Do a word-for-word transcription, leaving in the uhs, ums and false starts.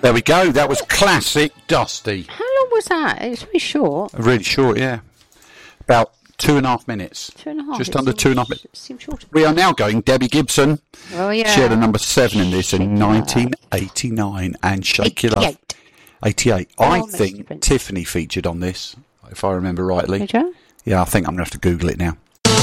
There we go. That was classic Dusty. How long was that? It's very short. Really short, yeah. About two and a half minutes. Two and a half. Just It under seems- two and a half minutes. it seems shorter. We are now going Debbie Gibson. Oh, yeah. She had a number seven in this in Shake Your nineteen eighty-nine and Shake Your Love. eighty-eight. eighty-eight. I Almost think different. Tiffany featured on this, if I remember rightly. Did you? Yeah, I think I'm going to have to Google it now.